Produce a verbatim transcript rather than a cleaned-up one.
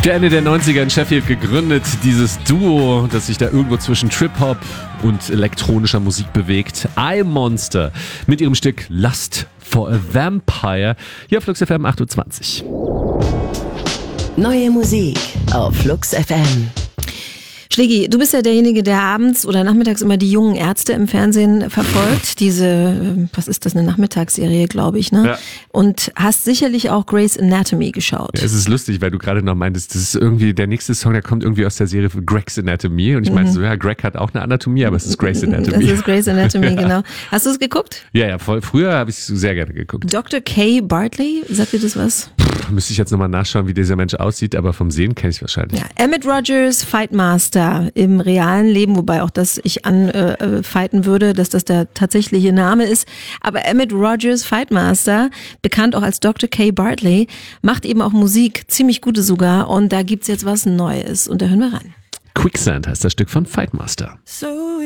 Für Ende der neunziger in Sheffield gegründet, dieses Duo, das sich da irgendwo zwischen Trip-Hop und elektronischer Musik bewegt. I-Monster mit ihrem Stück Lust for a Vampire. Hier auf Flux F M acht Uhr zwanzig. Neue Musik auf Flux F M. Schlägi, du bist ja derjenige, der abends oder nachmittags immer die jungen Ärzte im Fernsehen verfolgt. Diese, was ist das, eine Nachmittagsserie, glaube ich, ne? Ja. Und hast sicherlich auch Grey's Anatomy geschaut. Ja, es ist lustig, weil du gerade noch meintest, das ist irgendwie der nächste Song, der kommt irgendwie aus der Serie Greg's Anatomy. Und ich meinte mhm. so, ja, Greg hat auch eine Anatomie, aber es ist Grey's Anatomy. Das ist Grey's Anatomy, ja. Genau. Hast du es geguckt? Ja, ja, voll. Früher habe ich es sehr gerne geguckt. Doktor Kay Bartley, sagt dir das was? Puh, müsste ich jetzt nochmal nachschauen, wie dieser Mensch aussieht, aber vom Sehen kenne ich wahrscheinlich. Ja, Emmett Rogers, Fightmaster im realen Leben, wobei auch das ich anfighten äh, würde, dass das der tatsächliche Name ist. Aber Emmett Rogers, Fightmaster, bekannt auch als Doktor Kay Bartley, macht eben auch Musik, ziemlich gute sogar. Und da gibt's jetzt was Neues. Und da hören wir rein. Quicksand heißt das Stück von Fightmaster. So